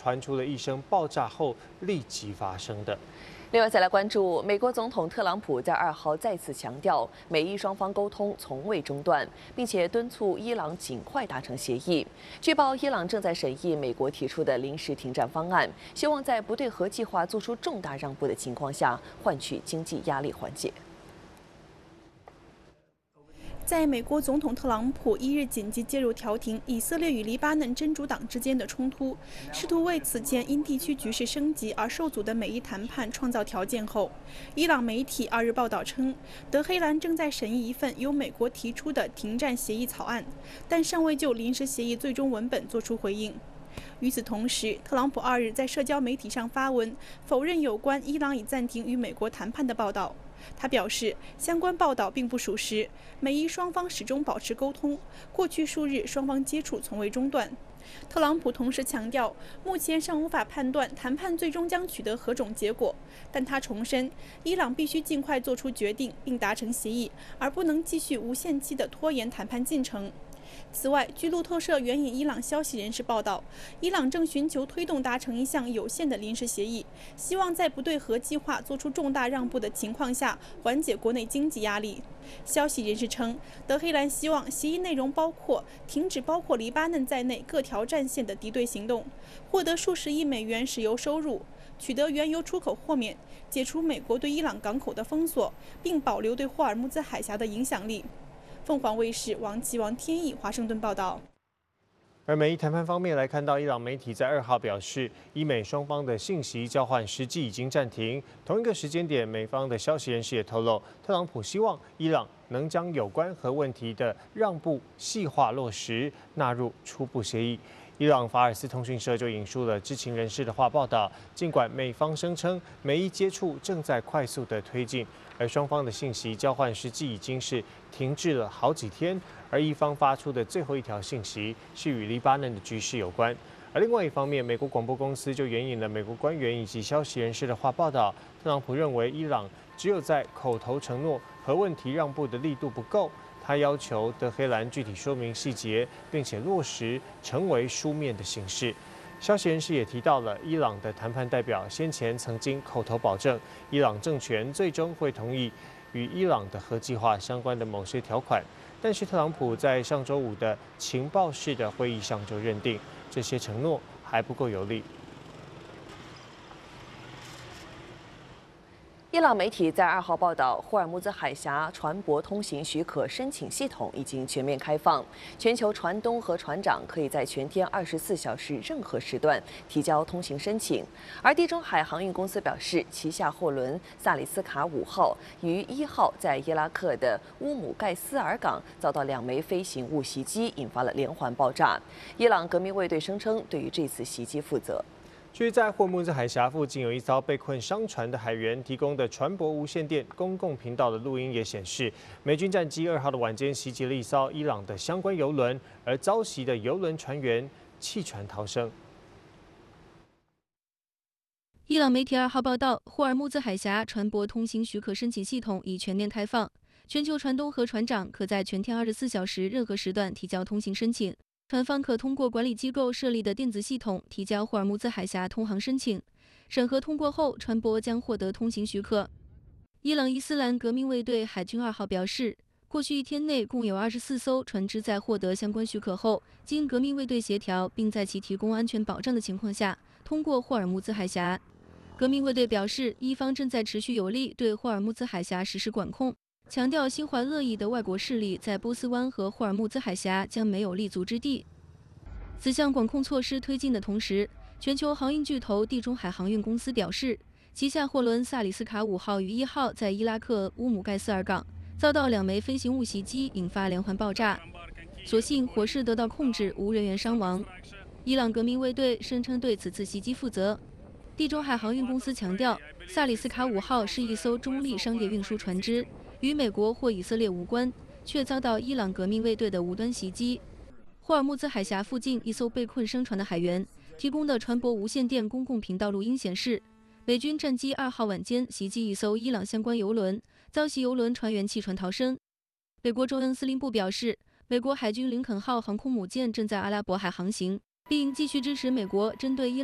传出了一声爆炸后立即发生的。 另外，再来关注美国总统特朗普在2号再次强调，美伊双方沟通从未中断，并且敦促伊朗尽快达成协议。据报，伊朗正在审议美国提出的临时停战方案，希望在不对核计划做出重大让步的情况下，换取经济压力缓解。 在美国总统特朗普1日紧急介入调停以色列与黎巴嫩真主党之间的冲突，试图为此前因地区局势升级而受阻的美伊谈判创造条件后，伊朗媒体2日报道称，德黑兰正在审议一份由美国提出的停战协议草案，但尚未就临时协议最终文本作出回应。 与此同时，特朗普2日在社交媒体上发文否认有关伊朗已暂停与美国谈判的报道。他表示，相关报道并不属实，美伊双方始终保持沟通，过去数日双方接触从未中断。特朗普同时强调，目前尚无法判断谈判最终将取得何种结果，但他重申，伊朗必须尽快做出决定并达成协议，而不能继续无限期地拖延谈判进程。 此外，据路透社援引伊朗消息人士报道，伊朗正寻求推动达成一项有限的临时协议，希望在不对核计划做出重大让步的情况下，缓解国内经济压力。消息人士称，德黑兰希望协议内容包括停止包括黎巴嫩在内各条战线的敌对行动，获得数十亿美元石油收入，取得原油出口豁免，解除美国对伊朗港口的封锁，并保留对霍尔木兹海峡的影响力。 凤凰卫视王岐王天意华盛顿报道。 而美伊谈判方面来看到，伊朗媒体在2号表示，伊美双方的信息交换实际已经暂停。同一个时间点，美方的消息人士也透露，特朗普希望伊朗能将有关核问题的让步细化落实，纳入初步协议。 伊朗法尔斯通讯社就引述了知情人士的话报道，尽管美方声称美伊接触正在快速的推进，而双方的信息交换实际已经是停滞了好几天，而伊方发出的最后一条信息是与黎巴嫩的局势有关。而另外一方面，美国广播公司就援引了美国官员以及消息人士的话报道，特朗普认为伊朗只有在口头承诺核问题让步的力度不够。 他要求德黑兰具体说明细节，并且落实成为书面的形式。消息人士也提到了伊朗的谈判代表先前曾经口头保证，伊朗政权最终会同意与伊朗的核计划相关的某些条款。但是特朗普在上周5的情报室的会议上就认定，这些承诺还不够有力。 伊朗媒体在2号报道，霍尔木兹海峡船舶通行许可申请系统已经全面开放，全球船东和船长可以在全天24小时任何时段提交通行申请。而地中海航运公司表示，旗下货轮萨里斯卡5号于1号在伊拉克的乌姆盖斯尔港遭到2枚飞行物袭击，引发了连环爆炸。伊朗革命卫队声称对于这次袭击负责。 据在霍木兹海峡附近有一艘被困商船的海员提供的船舶无线电公共频道的录音也显示，美军战机2号的晚间袭击了一艘伊朗的相关油轮，而遭袭的油轮船员弃船逃生。 伊朗媒体2号报道，霍尔木兹海峡船舶通行许可申请系统已全面开放，全球船东和船长可在全天24小时任何时段提交通行申请。 船方可通过管理机构设立的电子系统提交霍尔木兹海峡通航申请，审核通过后，船舶将获得通行许可。伊朗伊斯兰革命卫队海军2号表示，过去1天内共有24艘船只在获得相关许可后，经革命卫队协调并在其提供安全保障的情况下，通过霍尔木兹海峡。革命卫队表示，伊方正在持续有力对霍尔木兹海峡实施管控。 强调心怀恶意的外国势力在波斯湾和霍尔木兹海峡将没有立足之地。此项管控措施推进的同时，全球航运巨头地中海航运公司表示，旗下货轮萨里斯卡5号于1号在伊拉克乌姆盖斯尔港遭到2枚飞行物袭击，引发连环爆炸。所幸火势得到控制，无人员伤亡。伊朗革命卫队声称对此次袭击负责。地中海航运公司强调，萨里斯卡5号是一艘中立商业运输船只。 与美国或以色列无关，却遭到伊朗革命卫队的无端袭击。霍尔木兹海峡附近一艘被困商船的海员提供的船舶无线电公共频道录音显示，美军战机2号晚间袭击一艘伊朗相关油轮，遭袭油轮船员弃船逃生。美国中央司令部表示，美国海军林肯号航空母舰正在阿拉伯海航行，并继续支持美国针对伊朗。